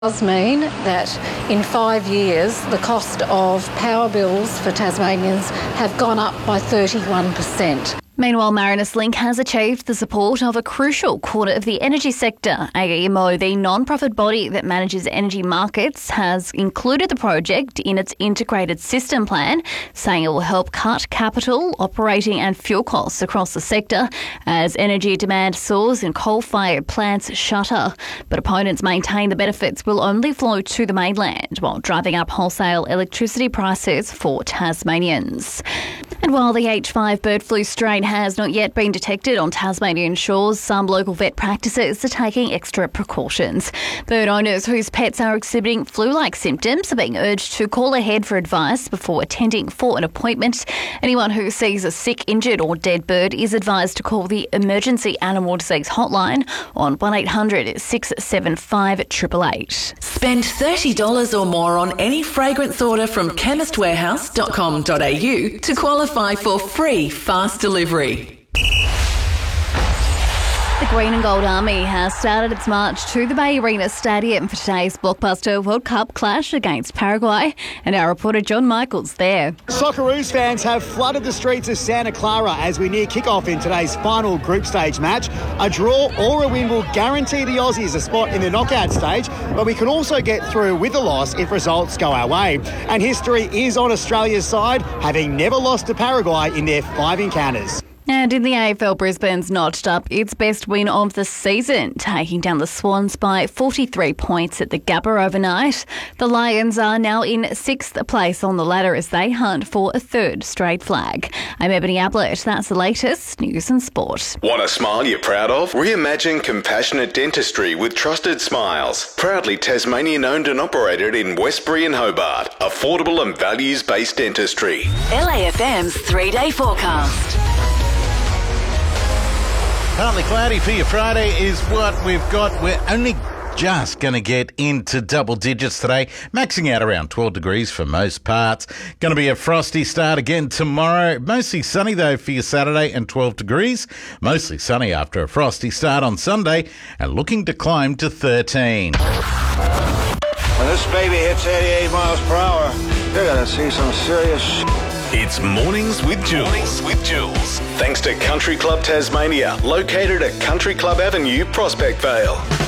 Does mean that in 5 years the cost of power bills for Tasmanians have gone up by 31%. Meanwhile, Marinus Link has achieved the support of a crucial quarter of the energy sector. AEMO, the non-profit body that manages energy markets, has included the project in its integrated system plan, saying it will help cut capital, operating and fuel costs across the sector as energy demand soars and coal-fired plants shutter. But opponents maintain the benefits will only flow to the mainland while driving up wholesale electricity prices for Tasmanians. And while the H5 bird flu strain has not yet been detected on Tasmanian shores, some local vet practices are taking extra precautions. Bird owners whose pets are exhibiting flu-like symptoms are being urged to call ahead for advice before attending for an appointment. Anyone who sees a sick, injured or dead bird is advised to call the Emergency Animal Disease Hotline on 1800 675 888. Spend $30 or more on any fragrance order from chemistwarehouse.com.au to qualify for free fast delivery. The Green and Gold Army has started its march to the Bay Arena Stadium for today's blockbuster World Cup clash against Paraguay, and our reporter John Michael's there. Socceroos fans have flooded the streets of Santa Clara as we near kick-off in today's final group stage match. A draw or a win will guarantee the Aussies a spot in the knockout stage, but we can also get through with a loss if results go our way. And history is on Australia's side, having never lost to Paraguay in their 5 encounters. And in the AFL, Brisbane's notched up its best win of the season, taking down the Swans by 43 points at the Gabba overnight. The Lions are now in 6th place on the ladder as they hunt for a 3rd straight flag. I'm Ebony Ablett. That's the latest news and sport. Want a smile you're proud of? Reimagine compassionate dentistry with Trusted Smiles. Proudly Tasmanian-owned and operated in Westbury and Hobart. Affordable and values-based dentistry. LAFM's 3-day forecast. Partly cloudy for your Friday is what we've got. We're only just going to get into double digits today, maxing out around 12 degrees for most parts. Going to be a frosty start again tomorrow. Mostly sunny, though, for your Saturday and 12 degrees. Mostly sunny after a frosty start on Sunday and looking to climb to 13. When this baby hits 88 miles per hour, you're going to see some serious It's Mornings with Jules. Thanks to Country Club Tasmania, located at Country Club Avenue, Prospect Vale.